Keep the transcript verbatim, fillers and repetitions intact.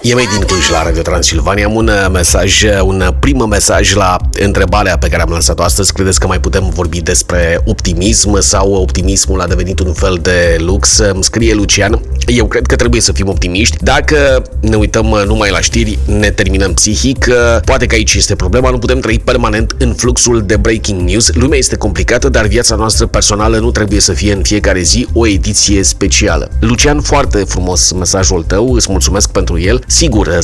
E mai din Cluj la Radio Transilvania. Am un mesaj, un prim mesaj la întrebarea pe care am lansat-o astăzi. Credeți că mai putem vorbi despre optimism sau optimismul a devenit un fel de lux? Îmi scrie Lucian. Eu cred că trebuie să fim optimiști. Dacă ne uităm numai la știri, ne terminăm psihic. Poate că aici este problema. Nu putem trăi permanent în fluxul de breaking news. Lumea este complicată, dar viața noastră personală nu trebuie să fie în fiecare zi o ediție specială. Lucian, foarte frumos mesajul tău. Îți mulțumesc pentru el. Sigur,